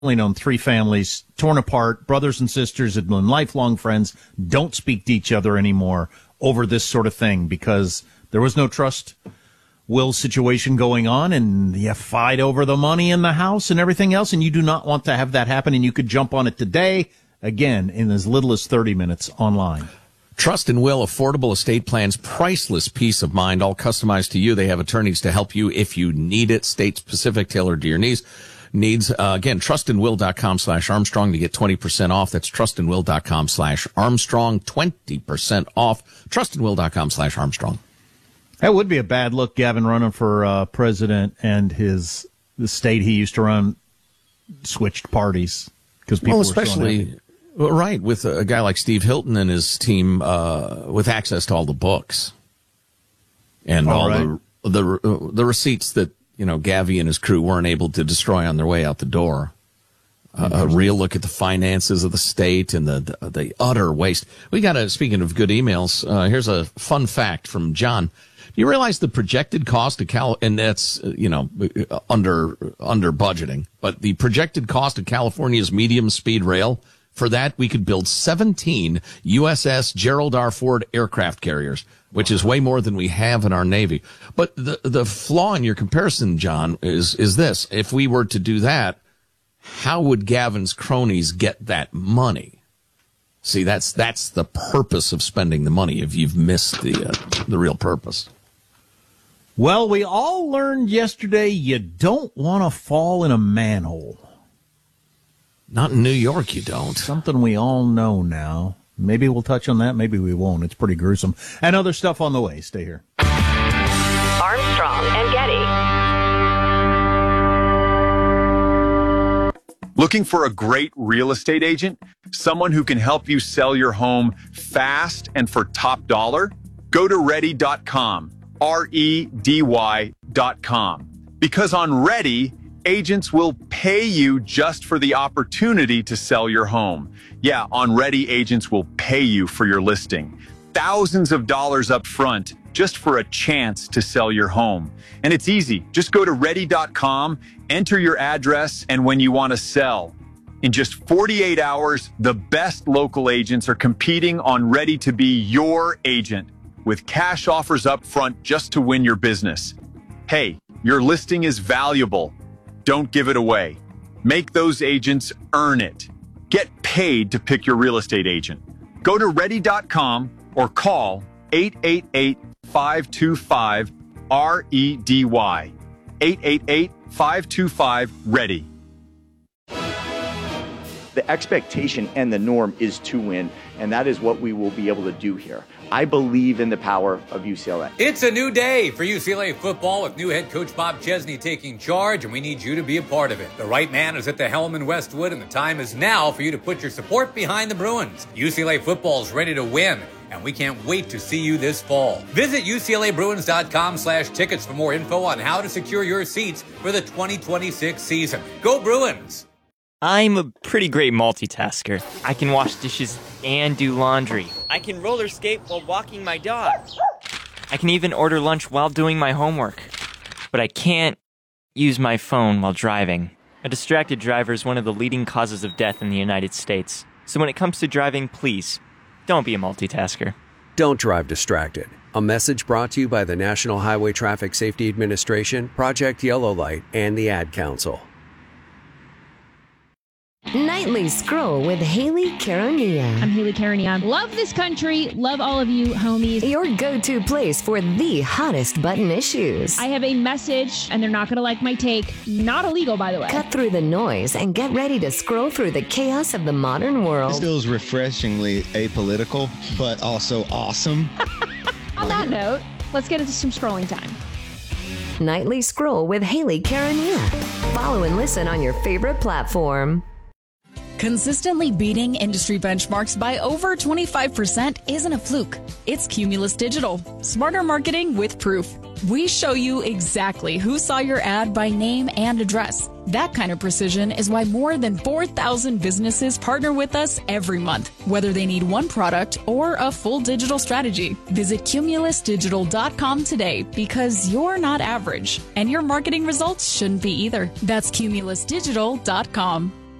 only known 3 families torn apart, brothers and sisters had been lifelong friends, don't speak to each other anymore over this sort of thing because there was no trust will situation going on, and you fight over the money in the house and everything else, and you do not want to have that happen, and you could jump on it today, again, in as little as 30 minutes online. Trust and Will Affordable Estate Plans, priceless peace of mind, all customized to you. They have attorneys to help you if you need it, state-specific, tailored to your needs. Again, trustandwill.com/Armstrong to get 20% off. That's trustandwill.com/Armstrong, 20% off. Trustandwill.com/Armstrong. That would be a bad look, Gavin running for president, and the state he used to run switched parties because people were especially right with a guy like Steve Hilton and his team with access to all the books and the receipts that Gavi and his crew weren't able to destroy on their way out the door. A real look at the finances of the state and the utter waste. Speaking of good emails, here's a fun fact from John. Do you realize the projected cost of and that's, under budgeting, but the projected cost of California's medium speed rail, for that we could build 17 USS Gerald R. Ford aircraft carriers, which is way more than we have in our Navy. But the flaw in your comparison, John, is this. If we were to do that, how would Gavin's cronies get that money? See, that's the purpose of spending the money if you've missed the real purpose. Well, we all learned yesterday you don't want to fall in a manhole. Not in New York, you don't. Something we all know now. Maybe we'll touch on that. Maybe we won't. It's pretty gruesome. And other stuff on the way. Stay here. Armstrong and Getty. Looking for a great real estate agent? Someone who can help you sell your home fast and for top dollar? Go to Ready.com. REDY.com. Because on Ready, agents will pay you just for the opportunity to sell your home. Yeah, on Ready, agents will pay you for your listing. Thousands of dollars up front just for a chance to sell your home. And it's easy. Just go to Ready.com, enter your address, and when you want to sell. In just 48 hours, the best local agents are competing on Ready to be your agent, with cash offers up front just to win your business. Hey, your listing is valuable. Don't give it away. Make those agents earn it. Get paid to pick your real estate agent. Go to Ready.com or call 888-525-REDY. 888-525-READY. The expectation and the norm is to win, and that is what we will be able to do here. I believe in the power of UCLA. It's a new day for UCLA football with new head coach Bob Chesney taking charge, and we need you to be a part of it. The right man is at the helm in Westwood, and the time is now for you to put your support behind the Bruins. UCLA football is ready to win, and we can't wait to see you this fall. Visit UCLABruins.com/tickets for more info on how to secure your seats for the 2026 season. Go Bruins! I'm a pretty great multitasker. I can wash dishes and do laundry. I can roller skate while walking my dog. I can even order lunch while doing my homework. But I can't use my phone while driving. A distracted driver is one of the leading causes of death in the United States. So when it comes to driving, please, don't be a multitasker. Don't drive distracted. A message brought to you by the National Highway Traffic Safety Administration, Project Yellow Light, and the Ad Council. Nightly Scroll with Haley Karania. I'm Haley Karania. Love this country. Love all of you homies. Your go-to place for the hottest button issues. I have a message, and they're not going to like my take. Not illegal, by the way. Cut through the noise and get ready to scroll through the chaos of the modern world. This feels refreshingly apolitical, but also awesome. On that note, let's get into some scrolling time. Nightly Scroll with Haley Karania. Follow and listen on your favorite platform. Consistently beating industry benchmarks by over 25% isn't a fluke. It's Cumulus Digital. Smarter marketing with proof. We show you exactly who saw your ad by name and address. That kind of precision is why more than 4,000 businesses partner with us every month, whether they need one product or a full digital strategy. Visit cumulusdigital.com today because you're not average, and your marketing results shouldn't be either. That's cumulusdigital.com.